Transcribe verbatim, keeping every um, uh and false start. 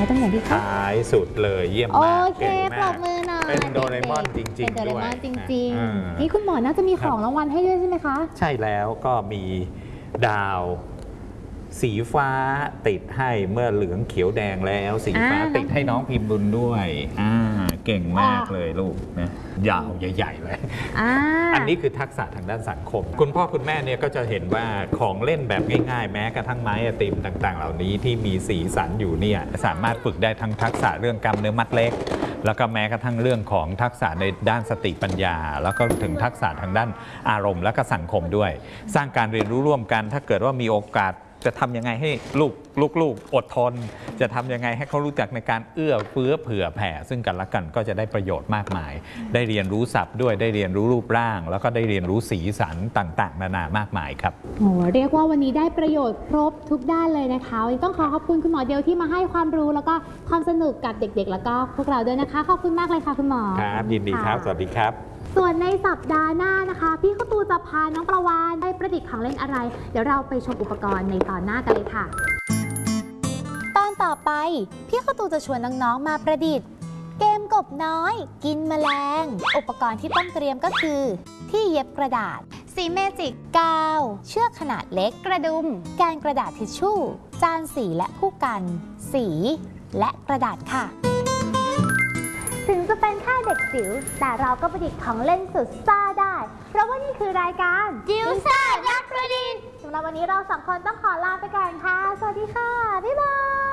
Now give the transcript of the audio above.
ตรงไหนดีคะท้ายสุดเลยเยี่ยมมากโอเคปรบมือหน่อยเป็นโดเรมอนจริงๆด้วยเป็นโดเรมอนจริงๆนี่คุณหมอน่าจะมีของรางวัลให้ด้วยใช่ไหมคะใช่แล้วก็มีดาวสีฟ้าติดให้เมื่อเหลืองเขียวแดงแล้วสีฟ้าติดให้น้องพิมพ์บุญด้วยอ่าเก่งมากเลยลูกนะยาวใหญ่ๆเลยอ, อันนี้คือทักษะทางด้านสังคมคุณพ่อคุณแม่เนี่ยก็จะเห็นว่าของเล่นแบบง่ายๆแม้กระทั่งไม้ไอติมต่างๆเหล่านี้ที่มีสีสันอยู่เนี่ยสามารถฝึกได้ทั้งทักษะเรื่องกล้ามเนื้อมัดเล็กแล้วก็แม้กระทั่งเรื่องของทักษะในด้านสติปัญญาแล้วก็ถึงทักษะทางด้านอารมณ์และก็สังคมด้วยสร้างการเรียนรู้ร่วมกันถ้าเกิดว่ามีโอกาสจะทำยังไงให้ลูกลูกๆอดทนจะทำยังไงให้เขารู้จักในการเอื้อเฟื้อเผื่อแผ่ซึ่งกันและกันก็จะได้ประโยชน์มากมายได้เรียนรู้ศัพท์ด้วยได้เรียนรู้รูปร่างแล้วก็ได้เรียนรู้สีสันต่างๆนานามากมายครับโอ้เรียกว่าวันนี้ได้ประโยชน์ครบทุกด้านเลยนะคะวันนี้ต้องขอขอบคุณคุณหมอเดียวที่มาให้ความรู้แล้วก็ความสนุกกับเด็กๆแล้วก็พวกเราด้วยนะคะขอบคุณมากเลยค่ะคุณหมอครับยินดีครับสวัสดีครับส่วนในสัปดาห์หน้านะคะพี่ข้าวตูจะพาน้องประวานได้ประดิษฐ์ของเล่นอะไรเดี๋ยวเราไปชมอุปกรณ์ในตอนหน้ากันเลยค่ะตอนต่อไปพี่ข้าวตูจะชวนน้องๆมาประดิษฐ์เกมกบน้อยกินแมลงอุปกรณ์ที่ต้องเตรียมก็คือที่เย็บกระดาษสีเมจิกกาวเชือกขนาดเล็กกระดุมการกระดาษทิชชู่จานสีและผู้กันสีและกระดาษค่ะถึงจะเป็นแค่เด็กจิ๋วแต่เราก็ประดิษฐ์ของเล่นสุดซ่าได้เพราะว่านี่คือรายการจิ๋วซ่านักประดิษฐ์สำหรับวันนี้เราสองคนต้องขอลาไปก่อนค่ะสวัสดีค่ะบ๊ายบาย